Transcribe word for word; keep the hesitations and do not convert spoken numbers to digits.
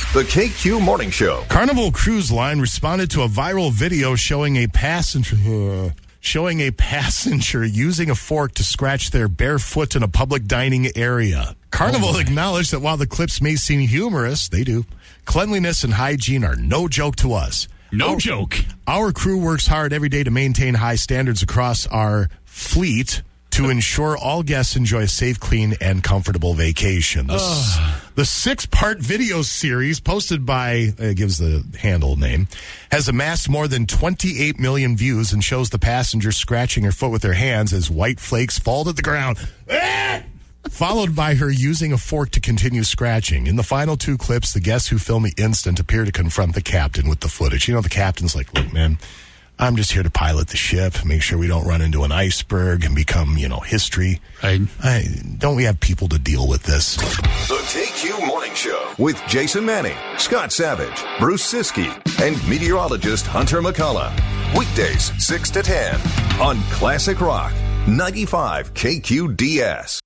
The K Q Morning Show. Carnival Cruise Line responded to a viral video showing a passenger uh, showing a passenger using a fork to scratch their bare foot in a public dining area. Carnival oh acknowledged that while the clips may seem humorous, they do. Cleanliness and hygiene are no joke to us. No our, joke. Our crew works hard every day to maintain high standards across our fleet to ensure all guests enjoy a safe, clean, and comfortable vacation. The, s- the six-part video series posted by, it gives the handle name, has amassed more than twenty-eight million views and shows the passenger scratching her foot with her hands as white flakes fall to the ground. Followed by her using a fork to continue scratching. In the final two clips, the guests who film the instant appear to confront the captain with the footage. You know, the captain's like, look, man, I'm just here to pilot the ship, make sure we don't run into an iceberg and become, you know, history. Right. I, don't we have people to deal with this? The K Q Morning Show with Jason Manning, Scott Savage, Bruce Siskey, and meteorologist Hunter McCullough. Weekdays, six to ten on Classic Rock, ninety-five K Q D S.